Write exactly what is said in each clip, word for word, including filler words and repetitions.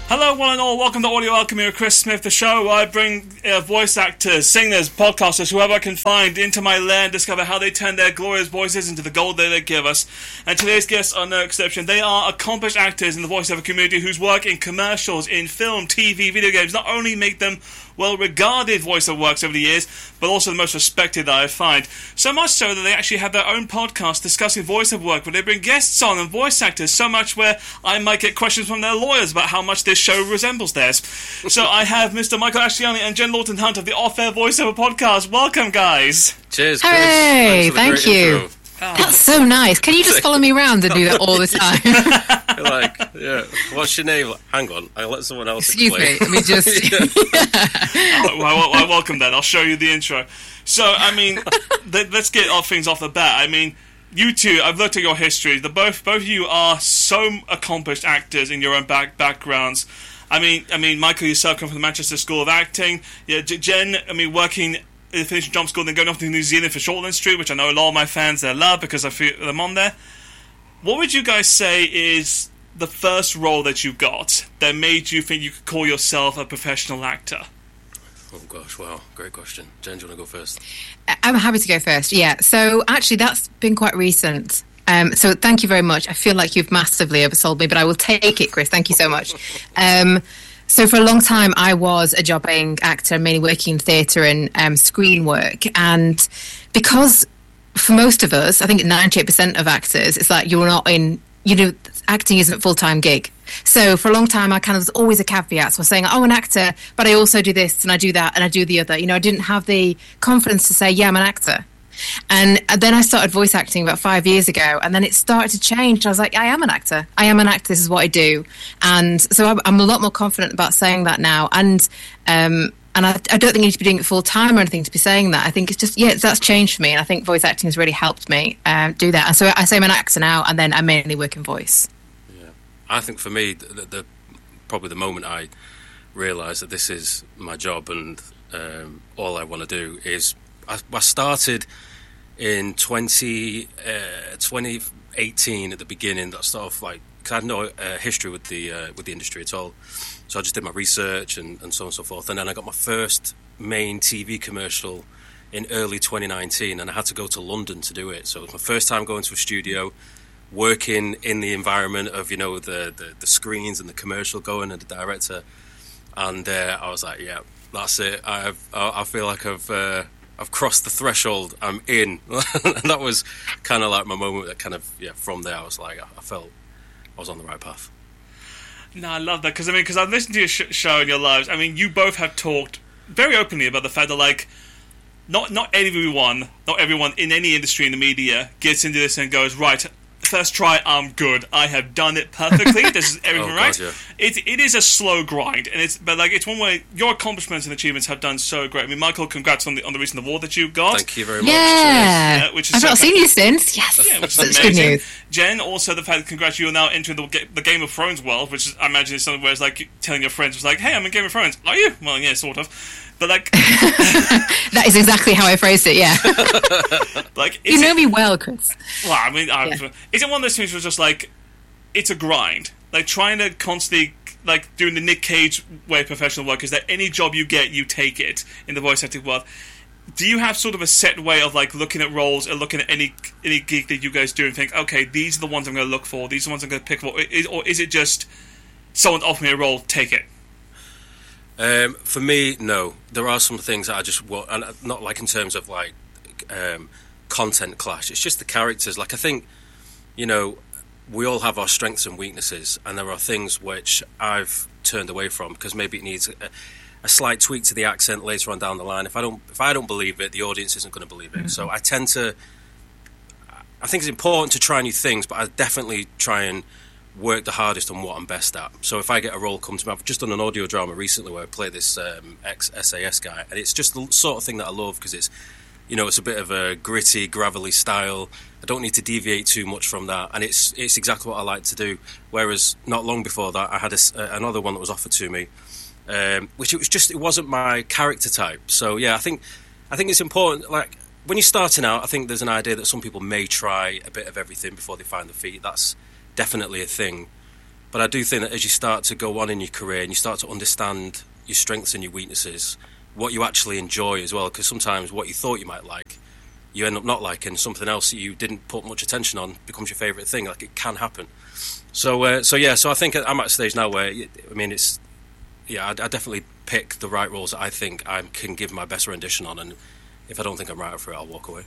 Hello, one and all. Welcome to Audio Alchemy with Chris Smith, the show where I bring uh, voice actors, singers, podcasters, whoever I can find into my lair and discover how they turn their glorious voices into the gold that they give us. And today's guests are no exception. They are accomplished actors in the voiceover community whose work in commercials, in film, T V, video games not only make them well-regarded voiceover works over the years, but also the most respected that I find. So much so that they actually have their own podcast discussing voiceover work, where they bring guests on and voice actors, so much where I might get questions from their lawyers about how much this show resembles theirs. So I have Mister Michael Asciani and Jen Lawton Hunt of the Off Air Voiceover Podcast. Welcome, guys. Cheers, Chris. Hey, thank you. Intro. Oh. That's so nice. Can you just follow me around and do that all the time? Like, yeah. What's your name? Hang on, I'll let someone else Excuse explain. me. Let me just. well, well, well, welcome then. I'll show you the intro. So, I mean, th- let's get off things off the bat. I mean, you two, I've looked at your history. The both both of you are so accomplished actors in your own back backgrounds. I mean, I mean, Michael, yourself come from the Manchester School of Acting. Yeah, J- Jen, I mean, working. Finishing jump school, then going off to New Zealand for Shortland Street, which I know a lot of my fans there love because I feel them on there. What would you guys say is the first role that you got that made you think you could call yourself a professional actor? Oh gosh, wow, great question. Jen, do you want to go first? I'm happy to go first. Yeah. So actually, that's been quite recent. Um, so thank you very much. I feel like you've massively oversold me, but I will take it, Chris. Thank you so much. Um, So for a long time, I was a jobbing actor, mainly working in theatre and um, screen work. And because for most of us, I think ninety-eight percent of actors, it's like you're not in, you know, acting isn't a full-time gig. So for a long time, I kind of was always a caveat. So I was saying, oh, I'm an actor, but I also do this and I do that and I do the other. You know, I didn't have the confidence to say, yeah, I'm an actor. And then I started voice acting about five years ago, and then it started to change. I was like, I am an actor. I am an actor. This is what I do. And so I'm, I'm a lot more confident about saying that now. And um, and I, I don't think you need to be doing it full time or anything to be saying that. I think it's just, yeah, that's changed for me. And I think voice acting has really helped me um, do that. And so I say I'm an actor now, and then I mainly work in voice. Yeah, I think for me, the, the probably the moment I realised that this is my job and um, all I want to do is I, I started in twenty, uh, twenty eighteen at the beginning. That sort of like, because I had no uh, history with the uh, with the industry at all, so I just did my research and, and so on and so forth. And then I got my first main T V commercial in early twenty nineteen, and I had to go to London to do it. So it was my first time going to a studio, working in the environment of, you know, the the, the screens and the commercial going and the director. And uh, I was like, yeah, that's it. I've I, I feel like I've. Uh, I've crossed the threshold, I'm in. And that was kind of like my moment that kind of, yeah, from there I was like, I felt I was on the right path. No, I love that, because I mean, because I've listened to your sh- show and your lives. I mean, you both have talked very openly about the fact that, like, not not everyone, not everyone in any industry in the media gets into this and goes, right, first try, I'm good. I have done it perfectly. This is everything oh, right. God, yeah. It it is a slow grind, and it's but like it's one way your accomplishments and achievements have done so great. I mean, Michael, congrats on the on the recent award that you got. Thank you very much. Yeah, yeah which is I've so not seen you since. Yes, yeah, which is that's amazing. good news. Jen, also the fact, congrats, you are now entering the, the Game of Thrones world, which is, I imagine is something where it's like telling your friends, it's like, hey, I'm in Game of Thrones. Are you? Well, yeah, sort of. But like, that is exactly how I phrased it. Yeah, like you know it, me well, Chris. Well, I mean, I, Yeah. is it one of those things where it's just like it's a grind, like trying to constantly like doing the Nick Cage way of professional work? Is that any job you get, you take it in the voice acting world? Do you have sort of a set way of like looking at roles and looking at any any gig that you guys do and think, okay, these are the ones I'm going to look for, these are the ones I'm going to pick for, or is, or is it just someone offer me a role, take it? Um, for me, no. There are some things that I just want, and not like in terms of like um, content clash. It's just the characters. Like I think, you know, we all have our strengths and weaknesses, and there are things which I've turned away from because maybe it needs a, a slight tweak to the accent later on down the line. If I don't, if I don't believe it, the audience isn't going to believe it. Mm-hmm. So I tend to. I think it's important to try new things, but I definitely try and work the hardest on what I'm best at. So if I get a role come to me, I've just done an audio drama recently where I play this um, ex-S A S guy, and it's just the sort of thing that I love because it's, you know, it's a bit of a gritty, gravelly style. I don't need to deviate too much from that, and it's it's exactly what I like to do. Whereas not long before that, I had a, uh, another one that was offered to me, um, which it was just it wasn't my character type. So yeah, I think I think it's important. Like when you're starting out, I think there's an idea that some people may try a bit of everything before they find their feet. That's definitely a thing. But I do think that as you start to go on in your career and you start to understand your strengths and your weaknesses, what you actually enjoy as well, because sometimes what you thought you might like, you end up not liking. Something else that you didn't put much attention on becomes your favourite thing. Like, it can happen. So, uh, so yeah. So I think I'm at a stage now where, I mean, it's yeah. I, I definitely pick the right roles that I think I can give my best rendition on, and if I don't think I'm right for it, I'll walk away.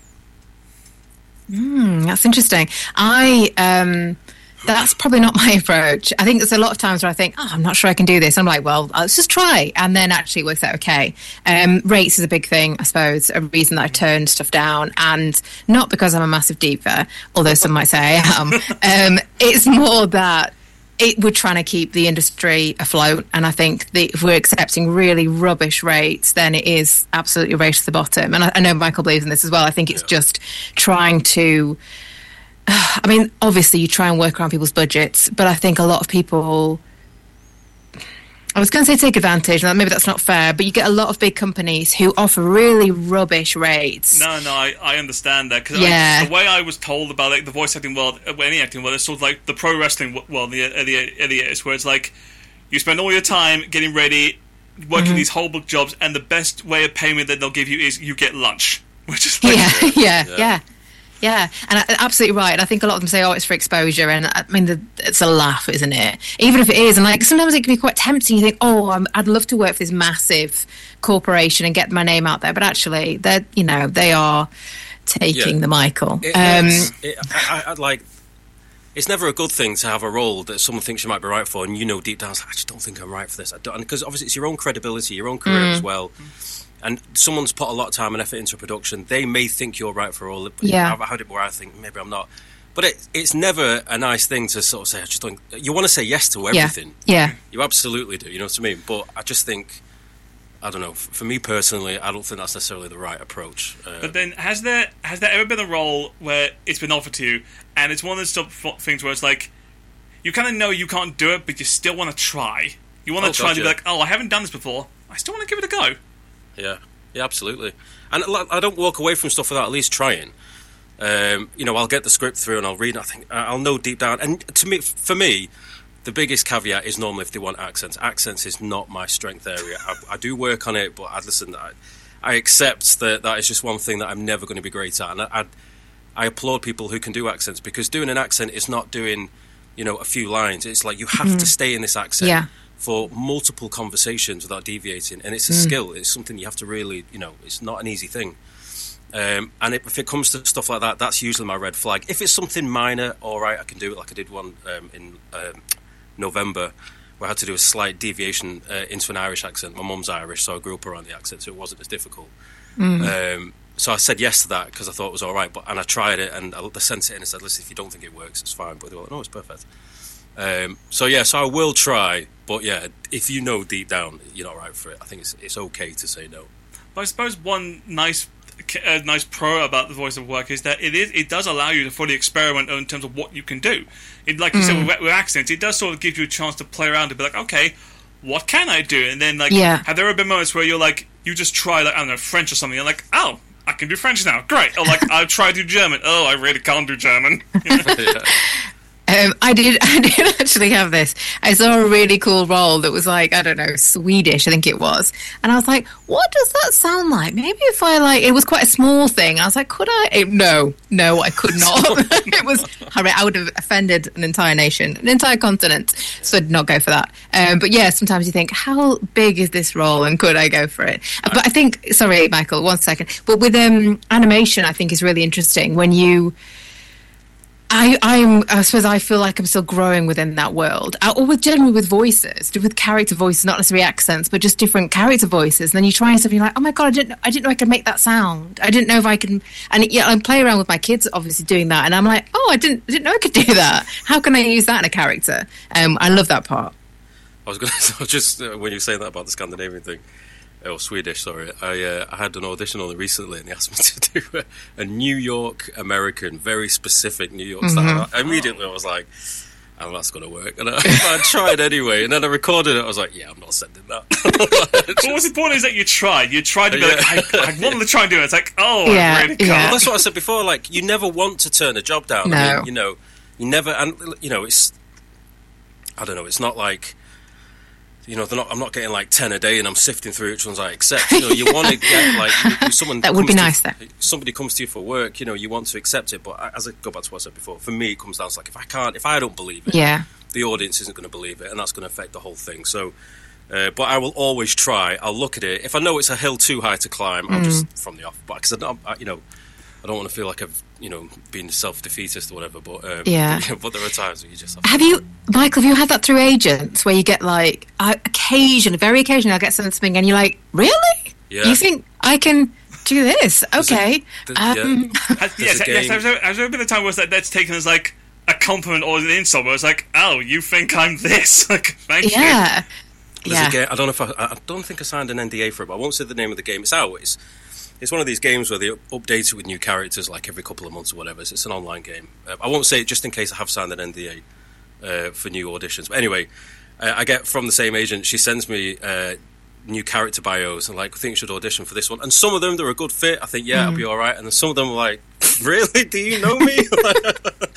Mm, that's interesting. I um, that's probably not my approach. I think there's a lot of times where I think, oh, I'm not sure I can do this. I'm like, well, let's just try, and then actually it works out okay. Um, rates is a big thing, I suppose, a reason that I turned stuff down, and not because I'm a massive diva, although some might say I am. Um, it's more that it, we're trying to keep the industry afloat, and I think that if we're accepting really rubbish rates, then it is absolutely a race to the bottom. And I, I know Michael believes in this as well. I think it's yeah. just trying to... I mean, obviously you try and work around people's budgets, but I think a lot of people... I was going to say take advantage, and maybe that's not fair, but you get a lot of big companies who offer really rubbish rates. No, no, I, I understand that. Because yeah. the way I was told about like, the voice acting world, any acting world, it's sort of like the pro wrestling world, the, the, the, the is, where it's like you spend all your time getting ready, working mm-hmm. these whole book jobs, and the best way of payment that they'll give you is you get lunch. Which is like, yeah, yeah, yeah. yeah. Yeah, and I, absolutely right. And I think a lot of them say, "Oh, it's for exposure," and I mean, the, it's a laugh, isn't it? Even if it is, and like sometimes it can be quite tempting. You think, "Oh, I'm, I'd love to work for this massive corporation and get my name out there," but actually, they're you know they are taking yeah. the Michael. It, um, it, I, I, I'd like. It's never a good thing to have a role that someone thinks you might be right for, and you know deep down, I just don't think I'm right for this. I don't, because obviously it's your own credibility, your own career mm. as well. And someone's put a lot of time and effort into production. They may think you're right for all of it. Yeah. I've had it where I think maybe I'm not. But it, it's never a nice thing to sort of say, I just don't... You want to say yes to everything. Yeah. yeah. You absolutely do, you know what I mean? But I just think, I don't know, for me personally, I don't think that's necessarily the right approach. Um, but then, has there has there ever been a role where it's been offered to you, and it's one of those stuff, things where it's like, you kind of know you can't do it, but you still want to try. You want to oh, try God, and yeah. be like, oh, I haven't done this before. I still want to give it a go. Yeah, yeah, absolutely. And I don't walk away from stuff without at least trying. Um, you know, I'll get the script through and I'll read it. I think I'll know deep down. And to me, for me, the biggest caveat is normally if they want accents. Accents is not my strength area. I, I do work on it, but I listen. I, I accept that that is just one thing that I'm never going to be great at. And I, I, I applaud people who can do accents, because doing an accent is not doing, you know, a few lines. It's like you have mm. to stay in this accent. Yeah. For multiple conversations without deviating, and it's a mm. skill. It's something you have to really, you know, it's not an easy thing. Um, and if it comes to stuff like that, that's usually my red flag. If it's something minor, all right, I can do it. Like I did one um, in um, November, where I had to do a slight deviation uh, into an Irish accent. My mum's Irish, so I grew up around the accent, so it wasn't as difficult. Mm. Um, so I said yes to that because I thought it was all right. But and I tried it, and I sent it in and said, "Listen, if you don't think it works, it's fine." But they were like, "No, it's perfect." Um, so yeah, so I will try, but yeah, if you know deep down you're not right for it, I think it's it's okay to say no. But I suppose one nice uh, nice pro about the voice of work is that it is it does allow you to fully experiment in terms of what you can do. It, like you mm. said with, with accents, it does sort of give you a chance to play around and be like, okay, what can I do? And then like, yeah. have there ever been moments where you're like, you just try like I don't know French or something, you're like, oh, I can do French now, great. Or like I'll try to do German. Oh, I really can't do German. You know? yeah. Um, I did. I did actually have this. I saw a really cool role that was like, I don't know, Swedish, I think it was, and I was like, "What does that sound like?" Maybe if I like, it was quite a small thing. I was like, "Could I?" It, no, no, I could not. It was. I would have offended an entire nation, an entire continent. So I did not go for that. Um, but yeah, sometimes you think, how big is this role, and could I go for it? But I think, sorry, Michael, one second. But with um, animation, I think is really interesting when you. I, I'm, I suppose I feel like I'm still growing within that world, uh, or with generally with voices, with character voices, not necessarily accents, but just different character voices. And then you try something you're like, oh my god, I didn't, know, I didn't know I could make that sound. I didn't know if I can. And yeah, I'm playing around with my kids, obviously doing that, and I'm like, oh, I didn't, I didn't know I could do that. How can I use that in a character? Um, I love that part. I was going to just uh, when you were saying that about the Scandinavian thing. Oh, Swedish, sorry. I uh, I had an audition on it recently, and they asked me to do a, a New York American, very specific New York style. Mm-hmm. Immediately, I was like, "Oh, that's going to work." And I, I tried anyway, and then I recorded it. I was like, "Yeah, I'm not sending that." Just, but what's important is that you tried. You tried to be yeah. like, I, I wanted to try and do it. It's like, oh, yeah, I really can't. yeah. Well, that's what I said before. Like, you never want to turn a job down. No. I mean, you know, you never, and you know, it's. I don't know. It's not like, you know, they're not. I'm not getting like ten a day, and I'm sifting through which ones I accept. You know, you want to get like someone that would be nice. To, then somebody comes to you for work. You know, you want to accept it, but as I go back to what I said before, for me, it comes down to like if I can't, if I don't believe it, yeah, the audience isn't going to believe it, and that's going to affect the whole thing. So. Uh, but I will always try. I'll look at it. If I know it's a hill too high to climb, I'll mm. just from the off. But because I don't, I, you know, I don't want to feel like I've, you know, been self-defeatist or whatever. But um, yeah. But there are times where you just have. To have you, Michael? Have you had that through agents where you get like uh, occasionally, very occasionally, I'll get something, and you're like, really? Yeah. You think I can do this? Okay. A, the, um, yeah. Has, yes, yes. Has there, has there been a time where that, that's taken as like a compliment or an insult? Where it's like, oh, you think I'm this? Like, thank yeah. you. Yeah. Yeah. Game, I don't know if I, I don't think I signed an N D A for it, but I won't say the name of the game. It's out. It's, it's one of these games where they update it with new characters like every couple of months or whatever. It's, it's an online game. Uh, I won't say it just in case I have signed an N D A uh, for new auditions. But anyway, uh, I get from the same agent. She sends me uh, new character bios and like, I think you should audition for this one. And some of them they're a good fit. I think yeah, mm. I'll be all right. And then some of them are like, really? Do you know me?